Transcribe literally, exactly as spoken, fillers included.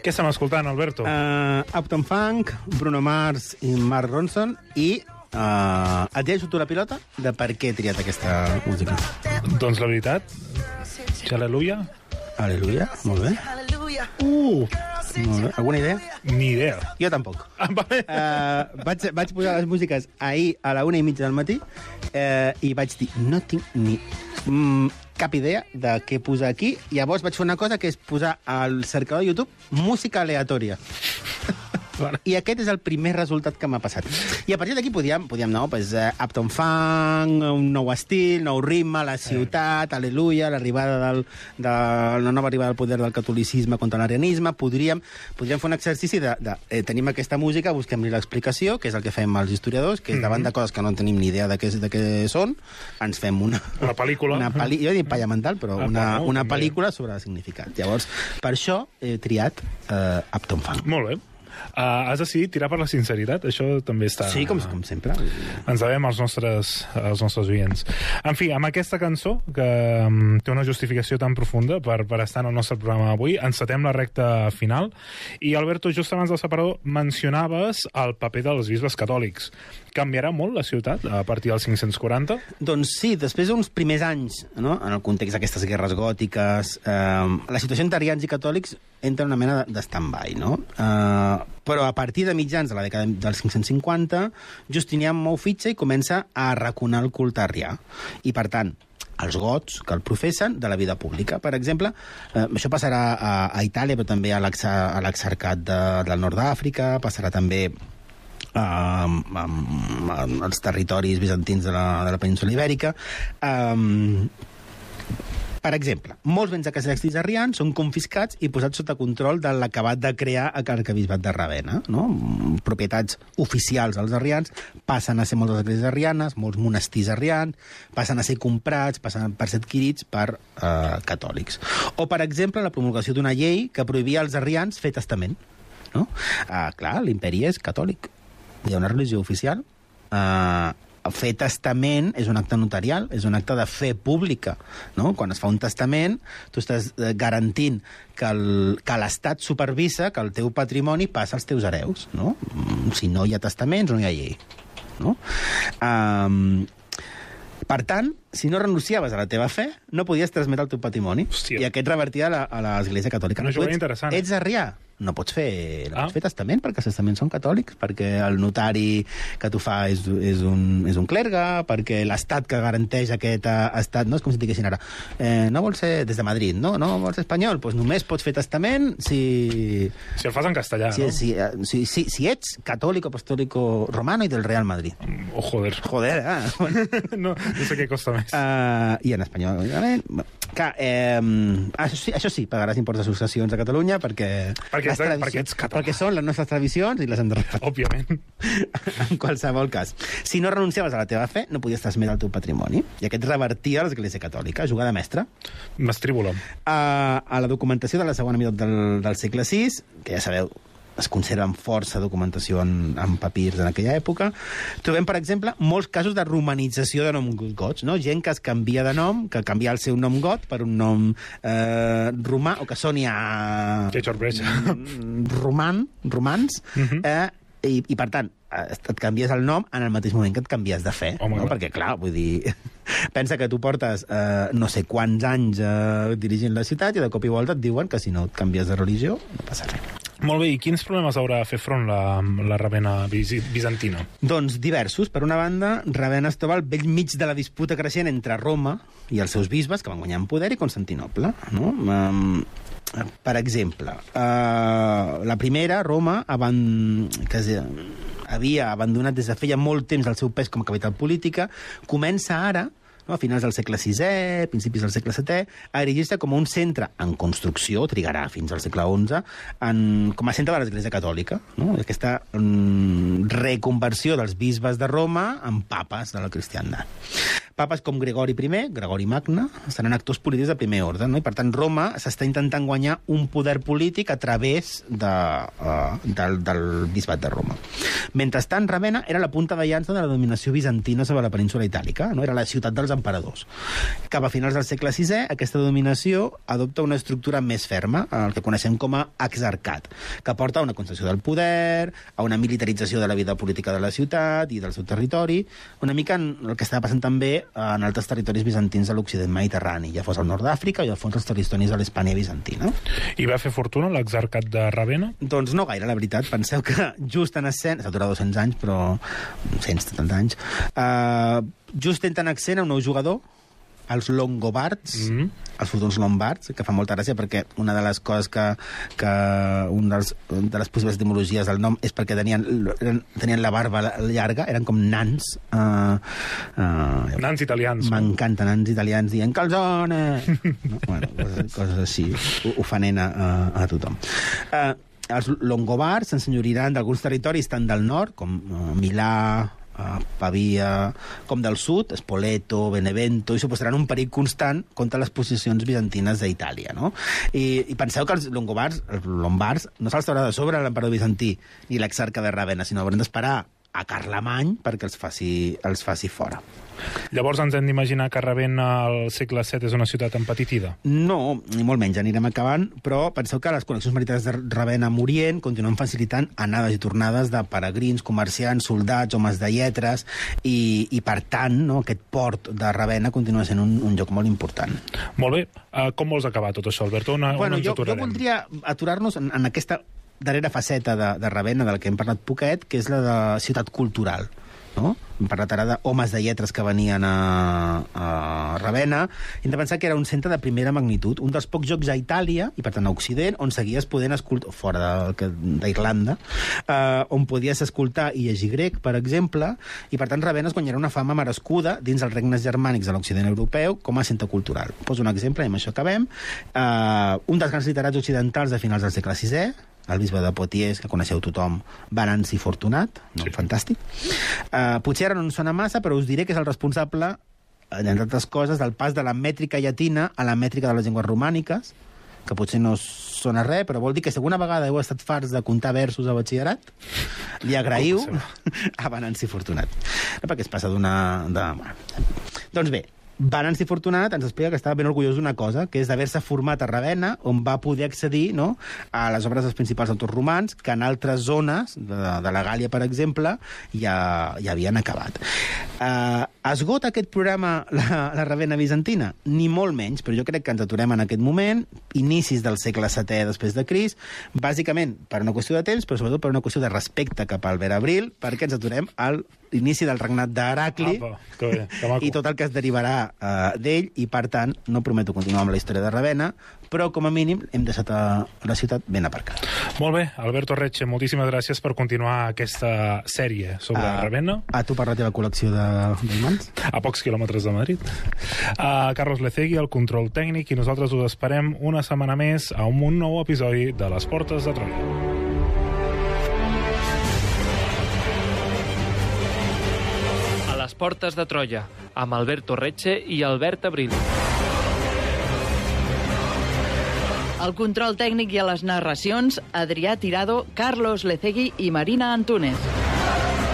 Què estem escoltant, Alberto? Uh, Uptown Funk, Bruno Mars i Mark Ronson, i uh, et deixo tu la pilota de per què he triat aquesta música. Doncs la veritat, Aleluia. Aleluia, molt bé. Uh, Molt bé. Alguna idea? ni idea. Jo tampoc. Ah, vale. Uh, vaig, vaig posar les músiques ahir a la una i mitja del matí uh, i vaig dir, no tinc ni mm, cap idea de què posar aquí. Llavors vaig fer una cosa, que és posar al cercador de YouTube música aleatòria. Vale. I aquest és el primer resultat que m'ha passat. I a partir d'aquí podíem, podíem no, pues, uh, Uptown Funk, un nou estil, nou ritme, la ciutat, sí. Aleluia, l'arribada del, de, la nova arribada del poder del catolicisme contra l'arianisme. Podríem, podríem fer un exercici de, de eh, tenim aquesta música, busquem-li l'explicació, que és el que fem els historiadors, que és davant mm -hmm. de coses que no tenim ni idea de què, de què són, ens fem una... Una pel·lícula. Una pel·li, jo dic palla mental, però ah, una, bueno, una també. pel·lícula sobre el significat. Llavors, per això he triat uh, Uptown Funk. Molt bé. Uh, has decidit tirar per la sinceritat? Això també està... Sí, com, com sempre. Ens devem als nostres, als nostres oients. En fi, amb aquesta cançó, que um, té una justificació tan profunda per, per estar en el nostre programa avui, encetem la recta final. I, Alberto, just abans del separador mencionaves el paper dels bisbes catòlics. Canviarà molt la ciutat a partir dels cinc-cents quaranta? Doncs sí, després d'uns primers anys, no?, en el context d'aquestes guerres gòtiques, eh, la situació entre arians i catòlics entra en una mena de stand-by, no? Eh, però a partir de mitjans de la dècada dels cinc-cents cinquanta, Justinià mou fitxa i comença a arraconar el culte arrià. I, per tant, els gots que el professen de la vida pública. Per exemple, eh, això passarà a, a Itàlia, però també a l'exarcat de, del nord d'Àfrica, passarà també Uh, um, um, als territoris bizantins de la, de la península Ibèrica. Um, per exemple, molts béns eclesiàstics arrians són confiscats i posats sota control de l'acabat de crear l'arquebisbat de Ravenna. No? Propietats oficials dels arrians passen a ser moltes esglésies arrianes, molts monestirs arrians, passen a ser comprats, passen a ser adquirits per uh, catòlics. O, per exemple, la promulgació d'una llei que prohibia als arrians fer testament. No? Uh, clar, l'imperi és catòlic. Hi ha una religió oficial. Uh, fer testament és un acte notarial, és un acte de fe pública. No? Quan es fa un testament, tu estàs garantint que l'Estat supervisa que el teu patrimoni passa als teus hereus. No? Si no hi ha testaments, no hi ha llei. No? Um, per tant, si no renunciaves a la teva fe, no podies transmetre el teu patrimoni. Hòstia. I aquest revertia a l'Església Catòlica. Una jugada interessant. Ets arrià? No pots fer, no ah. pots fer testament, perquè els testaments són catòlics, perquè el notari que t'ho fa és, és, un, és un clergue, perquè l'estat que garanteix aquest uh, estat, no és com si et diguessin ara, eh, no vols ser des de Madrid, no, no vols ser espanyol, doncs només pots fer testament si... Si el fas en castellà, si, no? Si, si, si, si ets catòlic apostòlico romano i del Real Madrid. Oh, joder. Joder, eh? no, no sé què costa més. Uh, I en espanyol, òbviament. Clar, eh, això, sí, això sí, pagaràs imposts de successions a Catalunya perquè... Perquè, ets, perquè ets català. Perquè són les nostres tradicions i les hem de respectar. Òbviament. En qualsevol cas. Si no renunciaves a la teva fe, no podies transmetre el teu patrimoni. I aquest revertia l'Església Catòlica, jugada mestra. M'estribola. A, a la documentació de la segona meitat del, del segle sis, que ja sabeu, es conserven força documentació en, en papirs en aquella època, trobem, per exemple, molts casos de romanització de noms gots, no? Gent que es canvia de nom, que canvia el seu nom got per un nom eh, romà, o que soni a... Que sorpresa. Roman, romans, uh -huh. eh, i, i, per tant, et canvies el nom en el mateix moment que et canvies de fe. Oh, no? Perquè, clar, vull dir... Pensa que tu portes eh, no sé quants anys eh, dirigint la ciutat i de cop i volta et diuen que si no et canvies de religió no passa res. Molt bé, i quins problemes haurà de fer front la, la Ravenna bizantina? Doncs diversos. Per una banda, Ravenna es troba al vell mig de la disputa creixent entre Roma i els seus bisbes, que van guanyar en poder, i Constantinoble. No? Um, per exemple, uh, la primera, Roma, aban... que es, havia abandonat des de feia molt temps el seu pes com a capital política, comença ara, no, a finals del segle sisè, principis del segle setè, a erigir-se com un centre en construcció, trigarà fins al segle onze, en, com a centre de l'Església Catòlica. No? Aquesta um, reconversió dels bisbes de Roma en papes de la cristiandat. Papes com Gregori primer, Gregori Magne, seran actors polítics de primer ordre, no? I per tant Roma s'està intentant guanyar un poder polític a través de, uh, del, del bisbat de Roma. Mentrestant, Ravenna era la punta de llança de la dominació bizantina sobre la península itàlica, no? Era la ciutat dels emperadors. Cap a finals del segle sisè, aquesta dominació adopta una estructura més ferma, el que coneixem com a exarcat, que porta a una concepció del poder, a una militarització de la vida política de la ciutat i del seu territori, una mica en el que estava passant també en altres territoris bizantins de l'Occident mediterrani, ja fos al nord d'Àfrica o ja fos als territoris de l'Hispània bizantina. I va fer fortuna l'exarcat de Ravenna? Doncs no gaire, la veritat. Penseu que just en escena... S'ha durat dos-cents anys, però... cent setanta anys. Uh, just entra en escena un nou jugador, els Longobards, mm. els futurs Lombards, que fa molta gràcia perquè una de les coses que, que un dels, de les possibles etimologies del nom és perquè tenien, tenien la barba llarga, eren com nans. Uh, uh, nans italians. M'encanta, nans italians dient calzone! No? Bueno, coses, coses així, ofenent a, a, a tothom. Uh, els Longobards s'ensenyoriran d'alguns territoris tant del nord, com uh, Milà, Uh, Pavia, com del sud, Spoleto, Benevento, i suposaran un perill constant contra les posicions bizantines d'Itàlia, no? I, I penseu que els longobards, els lombards, no se'ls traurà de sobre l'emperador bizantí ni l'exarca de Ravenna, sinó haurem d'esperar a Carlemany perquè els faci, els faci fora. Llavors ens hem d'imaginar que Ravenna al segle set és una ciutat empetitida? No, ni molt menys, anirem acabant, però penseu que les connexions marítimes de Ravenna amb Orient continuen facilitant anades i tornades de peregrins, comerciants, soldats, homes de lletres, i, i per tant, no, aquest port de Ravenna continua sent un, un lloc molt important. Molt bé. Uh, com vols acabar tot això, Albert? On, bueno, on ens jo, aturarem? Jo voldria aturar-nos en, en aquesta darrera faceta de, de Ravenna, de la que hem parlat poquet, que és la de ciutat cultural. No? Hem parlat ara d'homes de lletres que venien a, a Ravenna. Hem de pensar que era un centre de primera magnitud, un dels pocs llocs a Itàlia, i per tant a Occident, on seguies podent escoltar, fora d'Irlanda, eh, on podies escoltar i llegir grec, per exemple, i per tant Ravenna es guanyarà una fama merescuda dins els regnes germànics de l'Occident europeu com a centre cultural. Poso un exemple, i amb això acabem. Eh, un dels grans literats occidentals de finals del segle sisè, el bisbe de Poitiers, que coneixeu tothom, Venanci Fortunat, no? Sí. Fantàstic. Uh, potser ara no ens sona massa, però us diré que és el responsable, entre altres coses, del pas de la mètrica llatina a la mètrica de les llengües romàniques, que potser no sona res, però vol dir que si alguna vegada heu estat farts de comptar versos a batxillerat, li agraïu a Venanci Fortunat. No, perquè es passa d'una... De... Doncs bé, Venanci Fortunat ens explica que estava ben orgullós d'una cosa, que és d'haver-se format a Ravenna, on va poder accedir, no, a les obres dels principals autors romans, que en altres zones, de, de la Gàlia, per exemple, ja, ja havien acabat. Uh, esgota aquest programa la, la Ravenna bizantina? Ni molt menys, però jo crec que ens aturem en aquest moment, inicis del segle setè després de Crist, bàsicament per una qüestió de temps, però sobretot per una qüestió de respecte cap al Albert Abril, perquè ens aturem al inici del regnat d'Heracli i tot el que es derivarà uh, d'ell, i per tant no prometo continuar amb la història de Ravenna, però com a mínim hem deixat a la ciutat ben aparcada. Molt bé, Alberto Recce, moltíssimes gràcies per continuar aquesta sèrie sobre uh, Ravenna. A tu per la teva col·lecció d'imants. A pocs quilòmetres de Madrid. A Carlos Lecegui, al control tècnic, i nosaltres us esperem una setmana més a un nou episodi de Les Portes de Troia. Les Portes de Troia, amb Alberto Recce i Albert Abril. Al control tècnic i a les narracions, Adrià Tirado, Carlos Lecegui i Marina Antúnez.